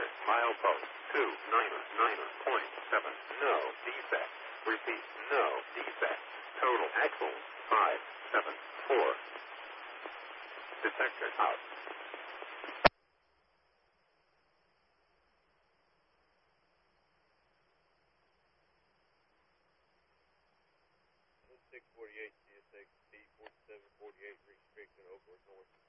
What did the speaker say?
Milepost 299.7. No defect. Repeat, no defect. Total axles 574. Detector out. 648 CSX T 4748 restrict and Oak North.